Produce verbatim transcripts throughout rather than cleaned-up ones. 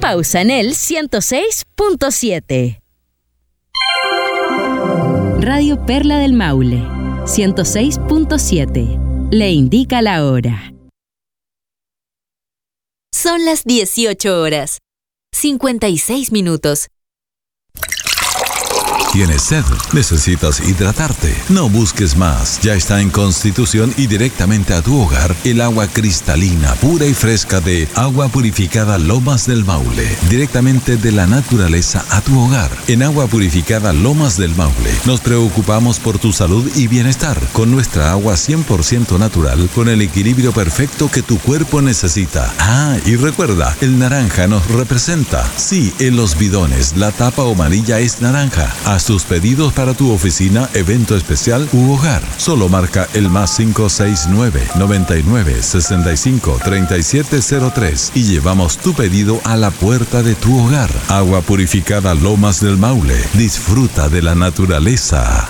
pausa en el ciento seis punto siete. Radio Perla del Maule, ciento seis punto siete. Le indica la hora. Son las dieciocho horas, cincuenta y seis minutos. ¿Tienes sed? ¿Necesitas hidratarte? No busques más. Ya está en Constitución y directamente a tu hogar el agua cristalina, pura y fresca de Agua Purificada Lomas del Maule. Directamente de la naturaleza a tu hogar. En Agua Purificada Lomas del Maule nos preocupamos por tu salud y bienestar con nuestra agua cien por ciento natural con el equilibrio perfecto que tu cuerpo necesita. Ah, y recuerda, el naranja nos representa. Sí, en los bidones la tapa amarilla es naranja. Haz tus pedidos para tu oficina, evento especial u hogar. Solo marca el más cinco seis nueve, noventa y nueve, sesenta y cinco, treinta y siete cero tres y llevamos tu pedido a la puerta de tu hogar. Agua Purificada Lomas del Maule. Disfruta de la naturaleza.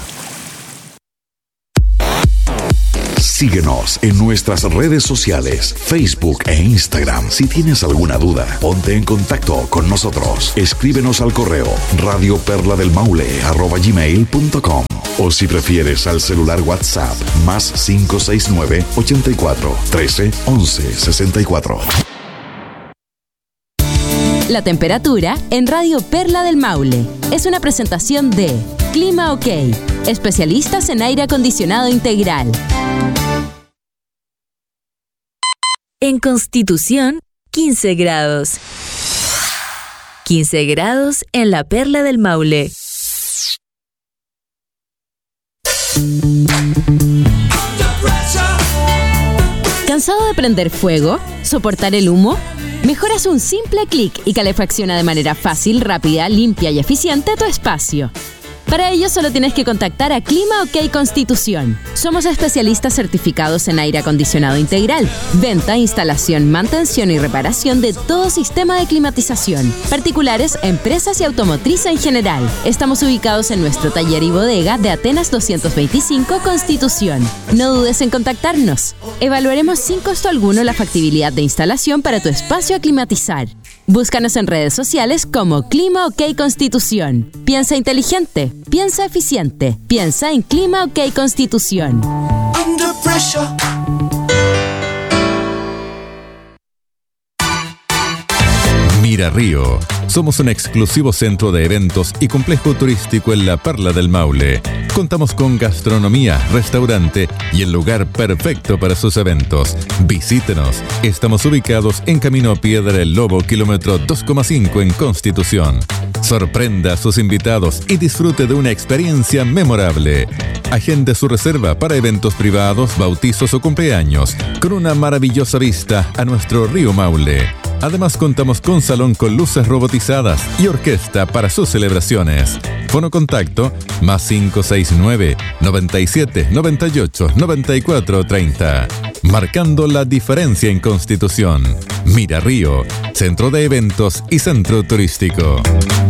Síguenos en nuestras redes sociales, Facebook e Instagram. Si tienes alguna duda, ponte en contacto con nosotros. Escríbenos al correo radioperladelmaule arroba gmail punto com o si prefieres al celular WhatsApp más cinco seis nueve, ochenta y cuatro, trece, once, sesenta y cuatro. La temperatura en Radio Perla del Maule es una presentación de Clima OK, especialistas en aire acondicionado integral. En Constitución, quince grados. quince grados en la Perla del Maule. ¿Cansado de prender fuego? ¿Soportar el humo? Mejor haz un simple clic y calefacciona de manera fácil, rápida, limpia y eficiente tu espacio. Para ello solo tienes que contactar a Clima OK Constitución. Somos especialistas certificados en aire acondicionado integral, venta, instalación, mantención y reparación de todo sistema de climatización, particulares, empresas y automotriz en general. Estamos ubicados en nuestro taller y bodega de Atenas doscientos veinticinco Constitución. No dudes en contactarnos. Evaluaremos sin costo alguno la factibilidad de instalación para tu espacio a climatizar. Búscanos en redes sociales como Clima OK Constitución. Piensa inteligente, piensa eficiente, piensa en Clima OK Constitución. Under pressure. Mira Río. Somos un exclusivo centro de eventos y complejo turístico en la Perla del Maule. Contamos con gastronomía, restaurante y el lugar perfecto para sus eventos. Visítenos. Estamos ubicados en Camino Piedra del Lobo, kilómetro dos coma cinco en Constitución. Sorprenda a sus invitados y disfrute de una experiencia memorable. Agende su reserva para eventos privados, bautizos o cumpleaños, con una maravillosa vista a nuestro río Maule. Además contamos con salón con luces robotizadas y orquesta para sus celebraciones. Fono contacto más cinco seis nueve, noventa y siete, noventa y ocho, noventa y cuatro, treinta. Marcando la diferencia en Constitución. Mira Río, centro de eventos y centro turístico.